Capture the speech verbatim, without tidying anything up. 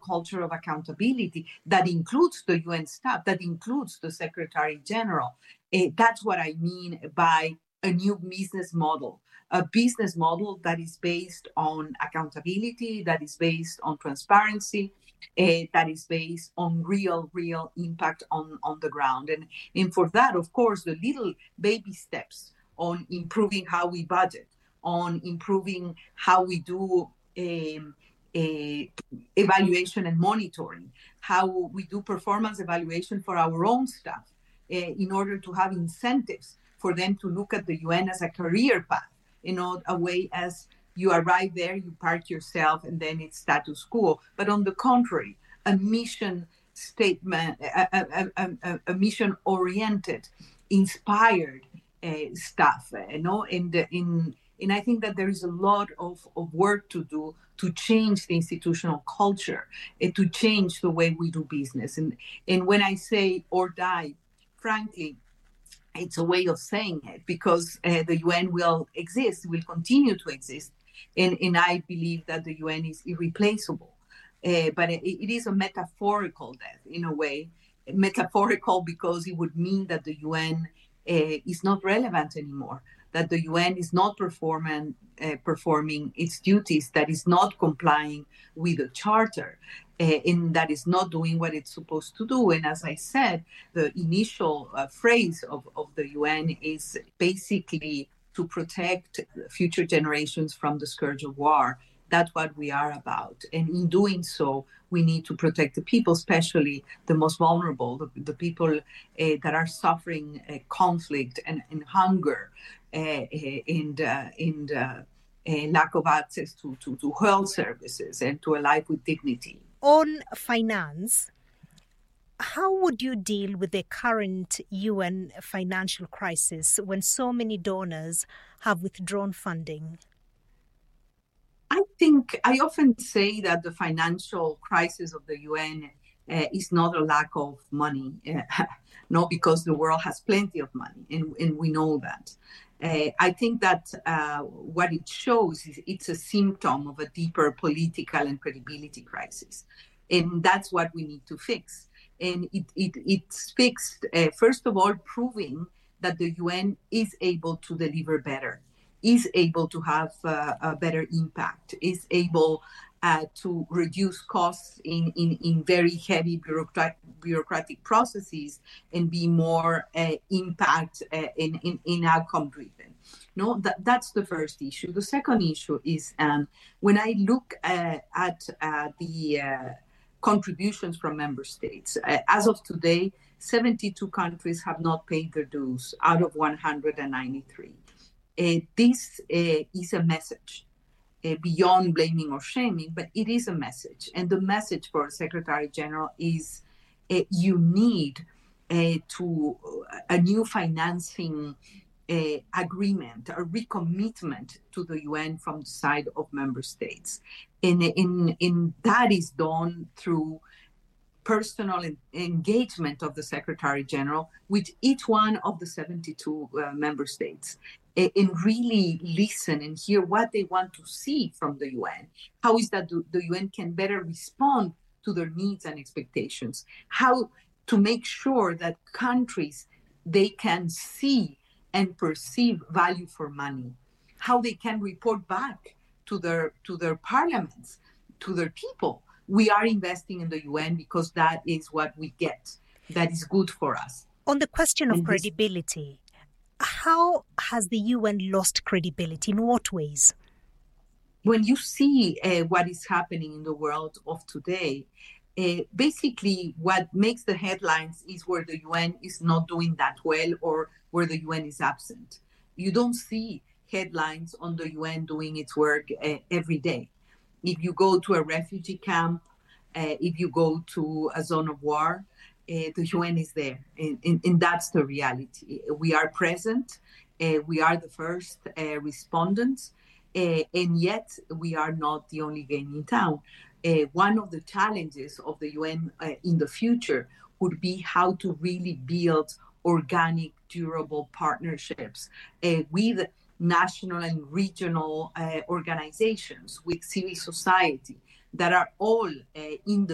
culture of accountability that includes the U N staff, that includes the Secretary General. Uh, that's what I mean by a new business model, a business model that is based on accountability, that is based on transparency, uh, that is based on real, real impact on, on the ground. And, and for that, of course, the little baby steps on improving how we budget, on improving how we do um, a evaluation and monitoring, how we do performance evaluation for our own staff uh, in order to have incentives for them to look at the U N as a career path, you know, a way as you arrive there, you park yourself, and then it's status quo. But on the contrary, a mission statement, a, a, a, a mission-oriented, inspired uh, staff, you know, and in and I think that there is a lot of, of work to do to change the institutional culture, uh, to change the way we do business. And and when I say or die, frankly, it's a way of saying it, because uh, the U N will exist, will continue to exist. And, and I believe that the U N is irreplaceable. Uh, but it, it is a metaphorical death in a way, metaphorical because it would mean that the U N uh, is not relevant anymore, that the U N is not performing, uh, performing its duties, that is not complying with the charter, uh, and that is not doing what it's supposed to do. And as I said, the initial uh, phrase of, of the U N is basically to protect future generations from the scourge of war. That's what we are about. And in doing so, we need to protect the people, especially the most vulnerable, the, the people uh, that are suffering uh, conflict and, and hunger uh, and, uh, and uh, uh, lack of access to, to, to health services and to a life with dignity. On finance, how would you deal with the current U N financial crisis when so many donors have withdrawn funding? I think I often say that the financial crisis of the U N uh, is not a lack of money, uh, no, because the world has plenty of money, and, and we know that. Uh, I think that uh, what it shows is it's a symptom of a deeper political and credibility crisis. And that's what we need to fix. And it, it, it's fixed, uh, first of all, proving that the U N is able to deliver better, is able to have uh, a better impact, is able uh, to reduce costs in, in, in very heavy bureaucratic, bureaucratic processes and be more uh, impact uh, in, in, in outcome driven. No, that, that's the first issue. The second issue is um, when I look uh, at uh, the uh, contributions from member states, uh, as of today, seventy-two countries have not paid their dues out of one hundred ninety-three. Uh, this uh, is a message uh, beyond blaming or shaming, but it is a message. And the message for Secretary General is uh, you need uh, to uh, a new financing uh, agreement, a recommitment to the U N from the side of member states. And, and, and that is done through personal engagement of the Secretary General with each one of the seventy-two uh, member states, and really listen and hear what they want to see from the U N. How is that the U N can better respond to their needs and expectations? How to make sure that countries, they can see and perceive value for money? How they can report back to their to their parliaments, to their people. We are investing in the U N because that is what we get. That is good for us. On the question of and credibility, this, how has the U N lost credibility? In what ways? When you see uh, what is happening in the world of today, uh, basically what makes the headlines is where the U N is not doing that well or where the U N is absent. You don't see headlines on the U N doing its work uh, every day. If you go to a refugee camp, uh, if you go to a zone of war, uh, the U N is there. And, and, and that's the reality. We are present. Uh, we are the first uh, respondents. Uh, and yet we are not the only game in town. Uh, one of the challenges of the U N uh, in the future would be how to really build organic, durable partnerships uh, with national and regional uh, organizations, with civil society that are all uh, in the